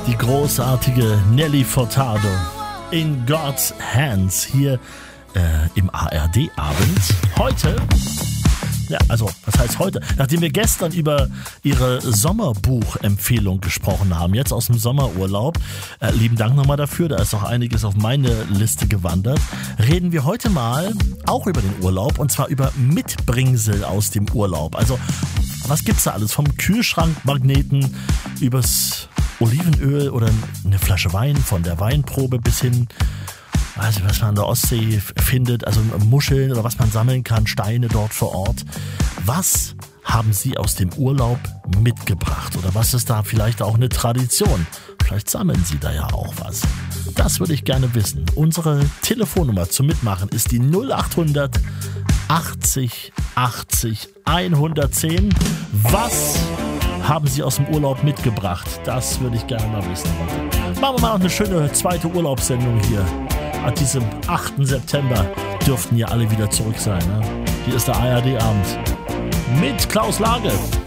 Die großartige Nelly Furtado in God's Hands hier im ARD-Abend. Heute, ja, also was heißt heute? Nachdem wir gestern über ihre Sommerbuchempfehlung gesprochen haben, jetzt aus dem Sommerurlaub, lieben Dank nochmal dafür, da ist noch einiges auf meine Liste gewandert, reden wir heute mal auch über den Urlaub und zwar über Mitbringsel aus dem Urlaub. Also was gibt's da alles? Vom Kühlschrankmagneten übers Olivenöl oder eine Flasche Wein, von der Weinprobe bis hin, weiß ich, was man an der Ostsee findet, also Muscheln oder was man sammeln kann, Steine dort vor Ort. Was haben Sie aus dem Urlaub mitgebracht? Oder was ist da vielleicht auch eine Tradition? Vielleicht sammeln Sie da ja auch was. Das würde ich gerne wissen. Unsere Telefonnummer zum Mitmachen ist die 0800 80 80 110. Was haben Sie aus dem Urlaub mitgebracht? Das würde ich gerne mal wissen. Machen wir mal noch eine schöne zweite Urlaubssendung hier. An diesem 8. September dürften ja alle wieder zurück sein. Ne? Hier ist der ARD-Abend mit Klaus Lage.